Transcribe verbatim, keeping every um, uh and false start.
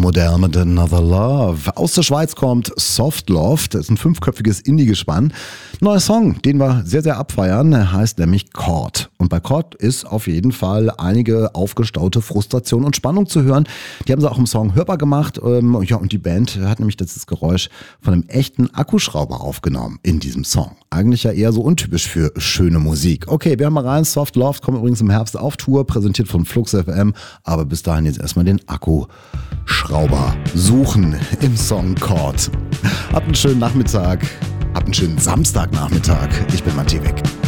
Modell mit Another Love. Aus der Schweiz kommt Soft Love, das ist ein fünfköpfiges Indie-Gespann. Neuer Song, den wir sehr, sehr abfeiern, der heißt nämlich Chord. Und bei Chord ist auf jeden Fall einige aufgestaute Frustration und Spannung zu hören. Die haben sie auch im Song hörbar gemacht. Ja, und die Band hat nämlich das Geräusch von einem echten Akkuschrauber aufgenommen in diesem Song. Eigentlich ja eher so untypisch für schöne Musik. Okay, wir haben mal rein. Soft Love kommt übrigens im Herbst auf Tour, präsentiert von Flux F M. Aber bis dahin jetzt erstmal den Akkuschrauber suchen im Song Chord. Habt einen schönen Nachmittag. Habt einen schönen Samstagnachmittag. Ich bin Matti Weg.